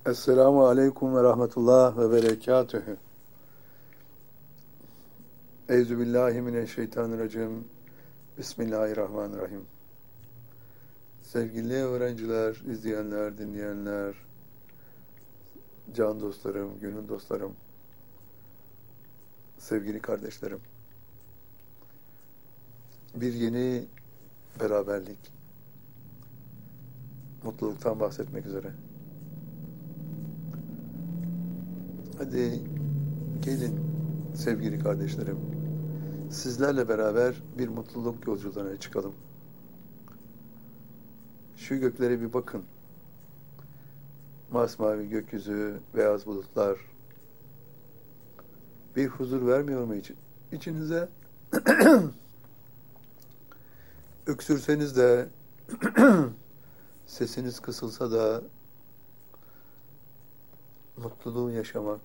Esselamu aleyküm ve rahmetullah ve berekatühü. Euzubillahimineşşeytanirracim. Bismillahirrahmanirrahim. Sevgili öğrenciler, izleyenler, dinleyenler, can dostlarım, gönül dostlarım, sevgili kardeşlerim. Bir yeni beraberlik, mutluluktan bahsetmek üzere. Hadi gelin sevgili kardeşlerim, sizlerle beraber bir mutluluk yolculuğuna çıkalım. Şu göklere bir bakın. Masmavi gökyüzü, beyaz bulutlar. Bir huzur vermiyor mu içinize? Öksürseniz de, sesiniz kısılsa da mutluluğu yaşamak.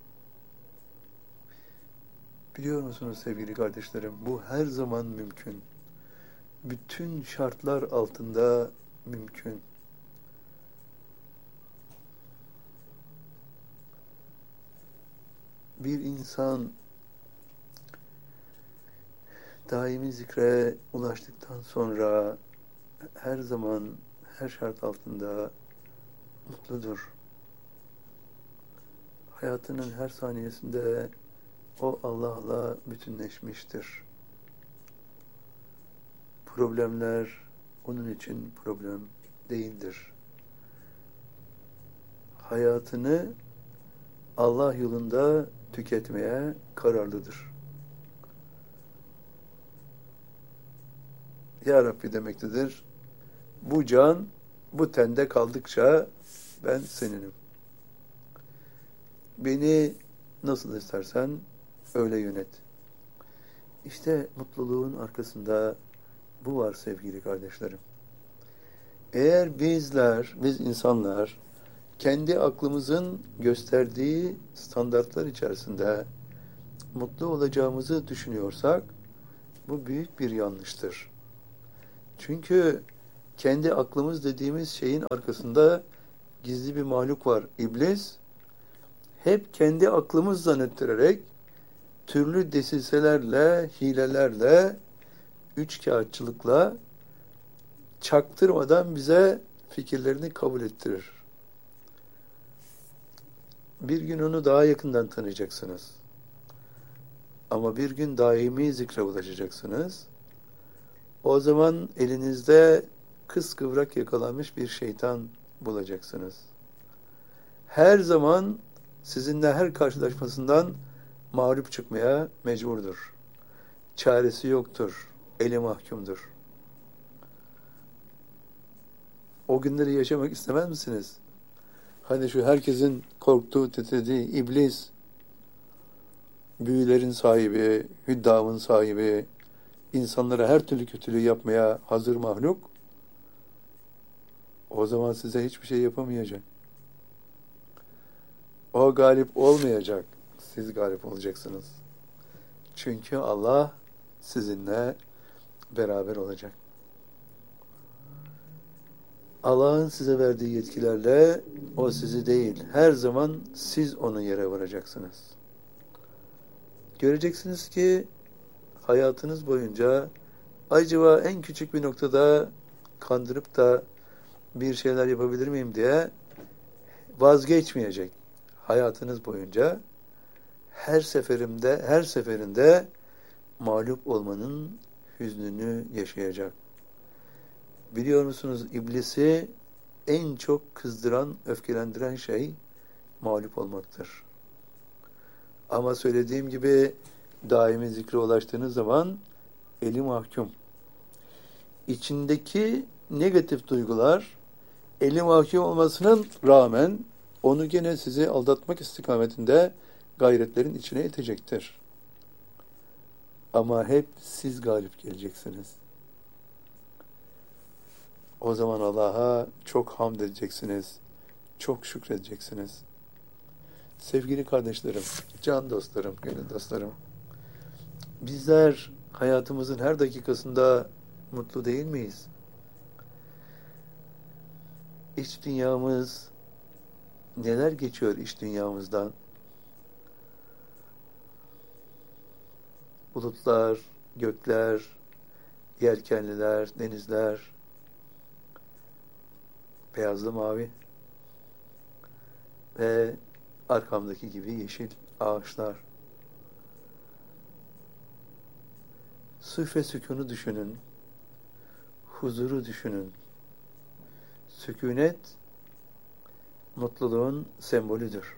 Biliyor musunuz sevgili kardeşlerim, bu her zaman mümkün. Bütün şartlar altında mümkün. Bir insan daimi zikre ulaştıktan sonra her zaman, her şart altında mutludur. Hayatının her saniyesinde o Allah'la bütünleşmiştir. Problemler onun için problem değildir. Hayatını Allah yolunda tüketmeye kararlıdır. Ya Rabbi demektedir. Bu can bu tende kaldıkça ben seninim. Beni nasıl istersen öyle yönet. İşte mutluluğun arkasında bu var sevgili kardeşlerim. Eğer biz insanlar kendi aklımızın gösterdiği standartlar içerisinde mutlu olacağımızı düşünüyorsak bu büyük bir yanlıştır. Çünkü kendi aklımız dediğimiz şeyin arkasında gizli bir mahluk var, iblis. Hep kendi aklımız zannettirerek türlü desiselerle, hilelerle, üçkağıtçılıkla çaktırmadan bize fikirlerini kabul ettirir. Bir gün onu daha yakından tanıyacaksınız. Ama bir gün daimi zikre ulaşacaksınız. O zaman elinizde kıskıvrak yakalanmış bir şeytan bulacaksınız. Her zaman sizinle her karşılaşmasından mağlup çıkmaya mecburdur. Çaresi yoktur. Eli mahkumdur. O günleri yaşamak istemez misiniz? Hani şu herkesin korktuğu, titrediği iblis, büyülerin sahibi, hüddamın sahibi, insanlara her türlü kötülüğü yapmaya hazır mahluk, o zaman size hiçbir şey yapamayacak. O galip olmayacak. Siz galip olacaksınız. Çünkü Allah sizinle beraber olacak. Allah'ın size verdiği yetkilerle o sizi değil, her zaman siz onu yere vuracaksınız. Göreceksiniz ki hayatınız boyunca acaba en küçük bir noktada kandırıp da bir şeyler yapabilir miyim diye vazgeçmeyecek. Hayatınız boyunca her seferinde mağlup olmanın hüznünü yaşayacak. Biliyor musunuz, iblisi en çok kızdıran, öfkelendiren şey mağlup olmaktır. Ama söylediğim gibi daimi zikre ulaştığınız zaman eli mahkum. İçindeki negatif duygular eli mahkum olmasının rağmen onu gene sizi aldatmak istikametinde gayretlerin içine itecektir. Ama hep siz galip geleceksiniz. O zaman Allah'a çok hamd edeceksiniz, çok şükredeceksiniz. Sevgili kardeşlerim, can dostlarım, gönül dostlarım, bizler hayatımızın her dakikasında mutlu değil miyiz? İç dünyamız neler geçiyor iç dünyamızdan? Bulutlar, gökler, yelkenliler, denizler, beyazlı mavi ve arkamdaki gibi yeşil ağaçlar. Sırf ve sükûnu düşünün, huzuru düşünün. Sükûnet, mutluluğun sembolüdür.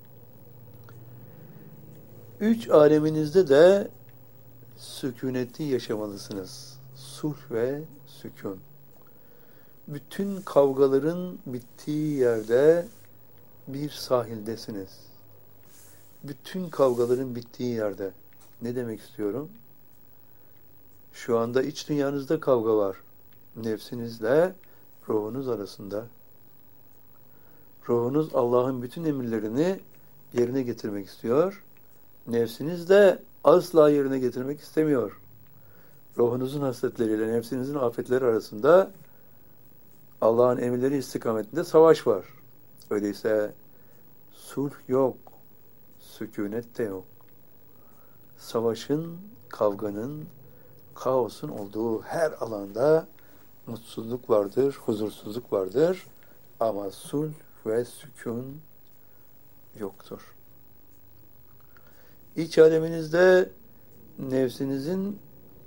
Üç aleminizde de sükûneti yaşamalısınız. Sulh ve sükûn. Bütün kavgaların bittiği yerde bir sahildesiniz. Bütün kavgaların bittiği yerde. Ne demek istiyorum? Şu anda iç dünyanızda kavga var. Nefsinizle ruhunuz arasında. Ruhunuz Allah'ın bütün emirlerini yerine getirmek istiyor. Nefsiniz de asla yerine getirmek istemiyor. Ruhunuzun hasletleriyle nefsinizin afetleri arasında Allah'ın emirleri istikametinde savaş var. Öyleyse sulh yok, sükûnet de yok. Savaşın, kavganın, kaosun olduğu her alanda mutsuzluk vardır, huzursuzluk vardır ama sulh ve sükûn yoktur. İç aleminizde nefsinizin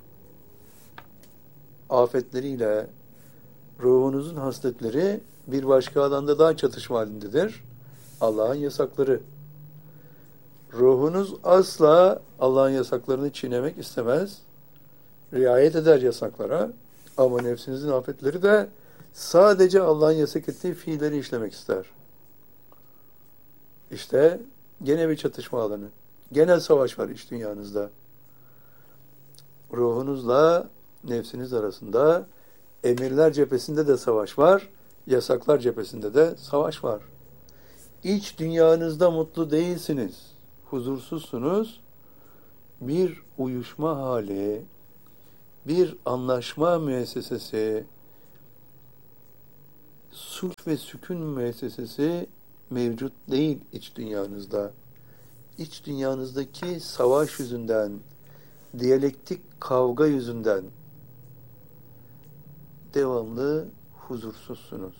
afetleriyle ruhunuzun hasletleri bir başka alanda daha çatışma halindedir. Allah'ın yasakları. Ruhunuz asla Allah'ın yasaklarını çiğnemek istemez. Riayet eder yasaklara. Ama nefsinizin afetleri de sadece Allah'ın yasak ettiği fiilleri işlemek ister. İşte gene bir çatışma alanı. Genel savaş var iç dünyanızda. Ruhunuzla nefsiniz arasında emirler cephesinde de savaş var, yasaklar cephesinde de savaş var. İç dünyanızda mutlu değilsiniz, huzursuzsunuz. Bir uyuşma hali, bir anlaşma müessesesi, sulh ve sükun müessesesi mevcut değil iç dünyanızda. İç dünyanızdaki savaş yüzünden, diyalektik kavga yüzünden devamlı huzursuzsunuz.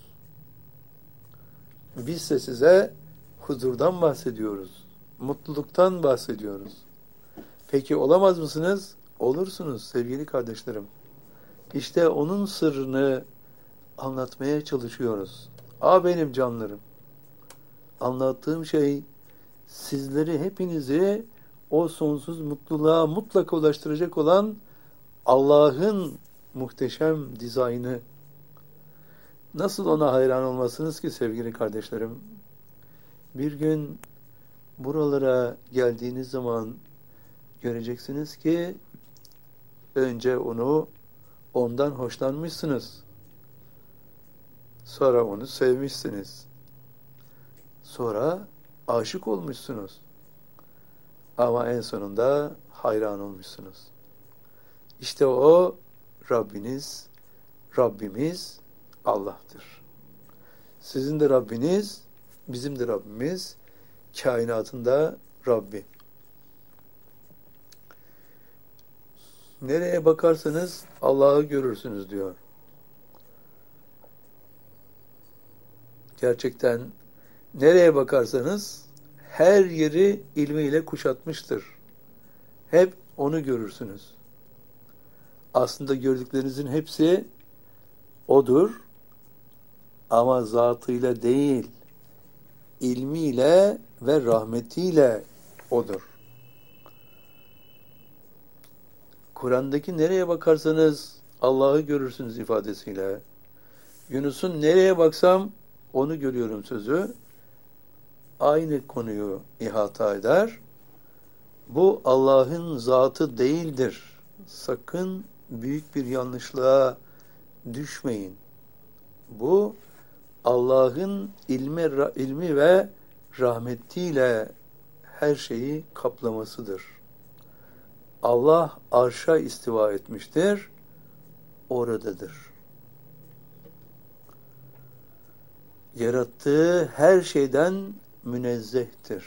Biz de size huzurdan bahsediyoruz. Mutluluktan bahsediyoruz. Peki olamaz mısınız? Olursunuz sevgili kardeşlerim. İşte onun sırrını anlatmaya çalışıyoruz. Benim canlarım. Anlattığım şey sizleri, hepinizi o sonsuz mutluluğa mutlaka ulaştıracak olan Allah'ın muhteşem dizaynı. Nasıl ona hayran olmasınız ki sevgili kardeşlerim? Bir gün buralara geldiğiniz zaman göreceksiniz ki önce ondan hoşlanmışsınız. Sonra onu sevmişsiniz. Sonra aşık olmuşsunuz. Ama en sonunda hayran olmuşsunuz. İşte o Rabbimiz Allah'tır. Sizin de Rabbiniz, bizim de Rabbimiz, kainatında Rabbi. Nereye bakarsanız Allah'ı görürsünüz diyor. Gerçekten nereye bakarsanız her yeri ilmiyle kuşatmıştır. Hep onu görürsünüz. Aslında gördüklerinizin hepsi odur ama zatıyla değil, ilmiyle ve rahmetiyle odur. Kur'an'daki nereye bakarsanız Allah'ı görürsünüz ifadesiyle, Yunus'un nereye baksam onu görüyorum sözü aynı konuyu ihata eder. Bu Allah'ın zatı değildir. Sakın büyük bir yanlışlığa düşmeyin. Bu Allah'ın ilmi ve rahmetiyle her şeyi kaplamasıdır. Allah arşa istiva etmiştir, oradadır. yarattığı her şeyden münezzehtir.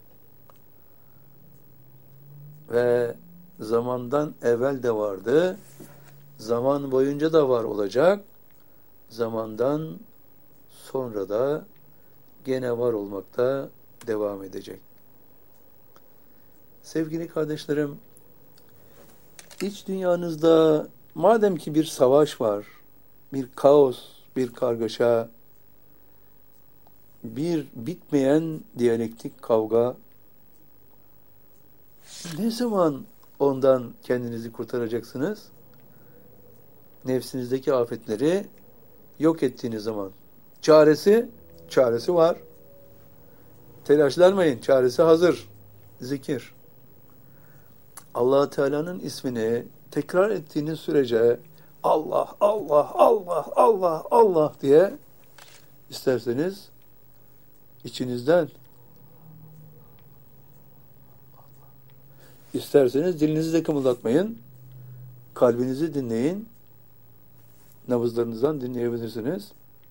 Ve zamandan evvel de vardı, zaman boyunca da var olacak, zamandan sonra da gene var olmakta devam edecek. Sevgili kardeşlerim, iç dünyanızda madem ki bir savaş var, bir kaos, bir kargaşa, bir bitmeyen diyalektik kavga, ne zaman ondan kendinizi kurtaracaksınız? Nefsinizdeki afetleri yok ettiğiniz zaman. Çaresi var. Telaşlanmayın, çaresi hazır. Zikir. Allah Teala'nın ismini tekrar ettiğiniz sürece Allah, Allah, Allah, Allah, Allah diye isterseniz içinizden, isterseniz dilinizi de kımıldatmayın, kalbinizi dinleyin, nabızlarınızdan dinleyebilirsiniz.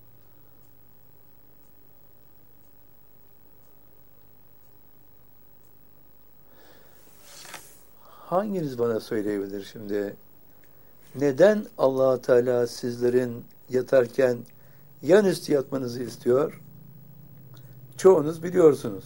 Hanginiz bana söyleyebilir şimdi? Neden Allah Teala sizlerin yatarken yan üstü yatmanızı istiyor? Çoğunuz biliyorsunuz.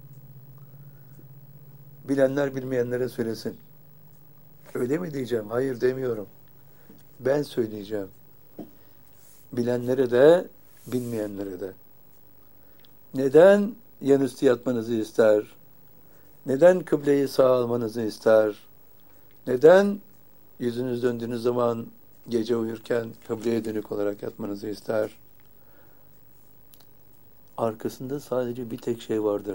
Bilenler bilmeyenlere söylesin. Öyle mi diyeceğim? Hayır demiyorum. Ben söyleyeceğim. Bilenlere de, bilmeyenlere de. Neden yan üstü yatmanızı ister? Neden kıbleyi sağa almanızı ister? Neden yüzünüz döndüğünüz zaman gece uyurken kıbleye dönük olarak yatmanızı ister? Arkasında sadece bir tek şey vardır.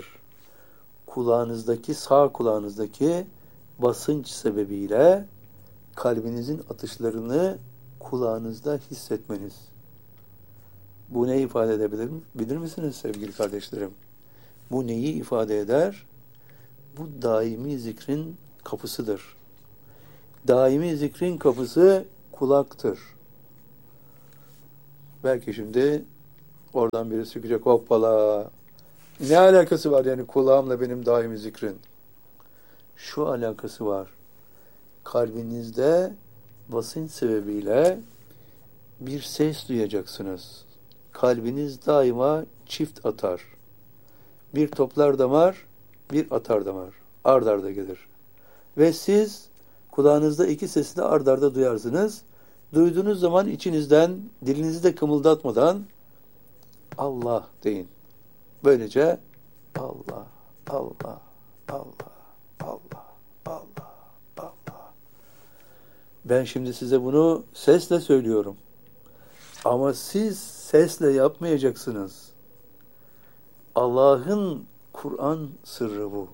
Sağ kulağınızdaki basınç sebebiyle kalbinizin atışlarını kulağınızda hissetmeniz. Bu ne ifade edebilir bilir misiniz sevgili kardeşlerim? Bu neyi ifade eder? Bu daimi zikrin kapısıdır. Daimi zikrin kapısı kulaktır. Belki şimdi oradan biri çıkacak, hoppala. Ne alakası var yani kulağımla benim daimi zikrin? Şu alakası var. Kalbinizde basınç sebebiyle bir ses duyacaksınız. Kalbiniz daima çift atar. Bir toplar damar, bir atar damar. Ard arda gelir. Ve siz kulağınızda iki sesi de ard arda duyarsınız. Duyduğunuz zaman içinizden, dilinizi de kımıldatmadan Allah deyin. Böylece Allah, Allah, Allah, Allah, Allah, Allah. Ben şimdi size bunu sesle söylüyorum. Ama siz sesle yapmayacaksınız. Allah'ın Kur'an sırrı bu.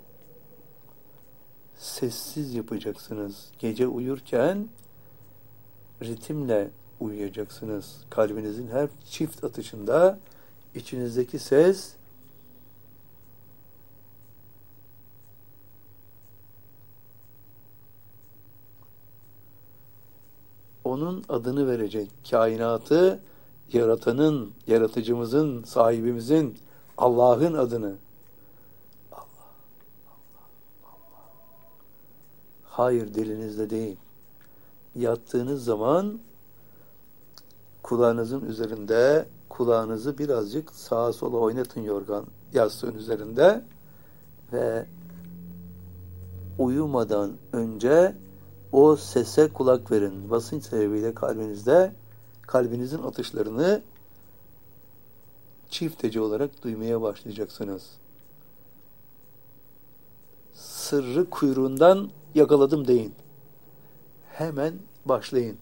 Sessiz yapacaksınız. Gece uyurken ritimle uyuyacaksınız. Kalbinizin her çift atışında içinizdeki ses onun adını verecek. Kainatı yaratanın, yaratıcımızın, sahibimizin, Allah'ın adını. Allah, Allah, Allah. Hayır, dilinizde değil. Yattığınız zaman kulağınızın üzerinde, kulağınızı birazcık sağa sola oynatın yorgan yastığın üzerinde ve uyumadan önce o sese kulak verin. Basınç sebebiyle kalbinizin atışlarını çiftece olarak duymaya başlayacaksınız. Sırrı kuyruğundan yakaladım deyin. Hemen başlayın.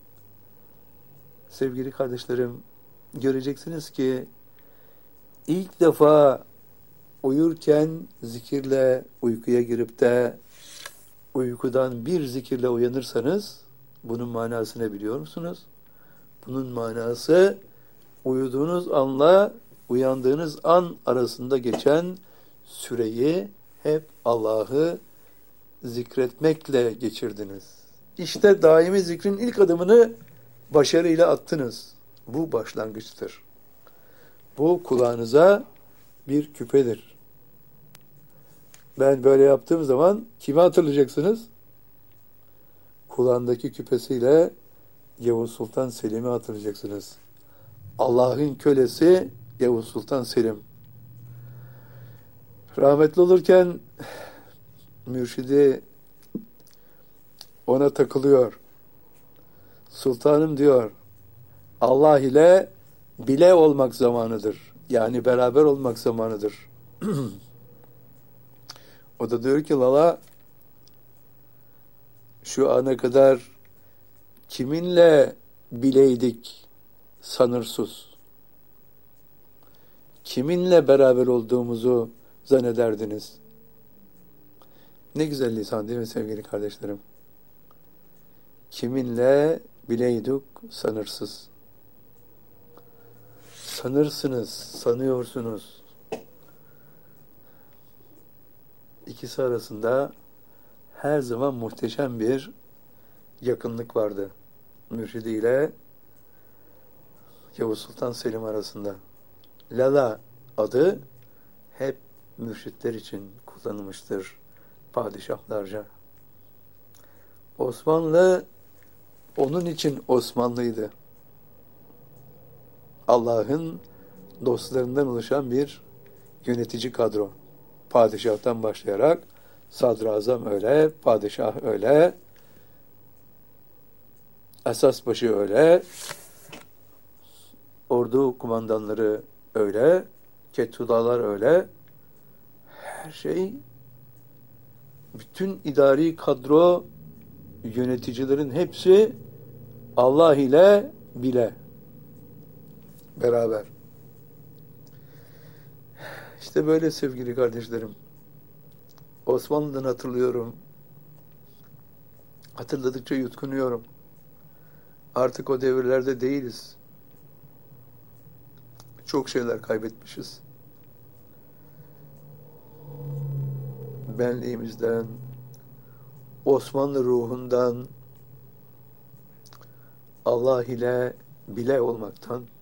Sevgili kardeşlerim, göreceksiniz ki ilk defa uyurken zikirle uykuya girip de uykudan bir zikirle uyanırsanız bunun manasını biliyor musunuz? Bunun manası uyuduğunuz anla uyandığınız an arasında geçen süreyi hep Allah'ı zikretmekle geçirdiniz. İşte daimi zikrin ilk adımını başarıyla attınız. Bu başlangıçtır. Bu kulağınıza bir küpedir. Ben böyle yaptığım zaman kimi hatırlayacaksınız? Kulağındaki küpesiyle Yavuz Sultan Selim'i hatırlayacaksınız. Allah'ın kölesi Yavuz Sultan Selim. Rahmetli olurken mürşidi ona takılıyor. Sultanım diyor, Allah ile bile olmak zamanıdır. Yani beraber olmak zamanıdır. O da diyor ki Lala, şu ana kadar kiminle bileydik sanırsız? Kiminle beraber olduğumuzu zannederdiniz? Ne güzel lisan değil mi sevgili kardeşlerim? Kiminle bileydik sanırsız. Sanırsınız, sanıyorsunuz. İkisi arasında her zaman muhteşem bir yakınlık vardı. Mürşidi ile Yavuz Sultan Selim arasında. Lala adı hep mürşitler için kullanılmıştır padişahlarca. Osmanlı onun için Osmanlıydı. Allah'ın dostlarından oluşan bir yönetici kadro. Padişahtan başlayarak sadrazam öyle, padişah öyle, esasbaşı öyle, ordu kumandanları öyle, kettudalar öyle. Her şey, bütün idari kadro, yöneticilerin hepsi Allah ile bile beraber. İşte böyle sevgili kardeşlerim. Osmanlı'dan hatırlıyorum. Hatırladıkça yutkunuyorum. Artık o devirlerde değiliz. Çok şeyler kaybetmişiz. Benliğimizden, Osmanlı ruhundan, Allah ile bile olmaktan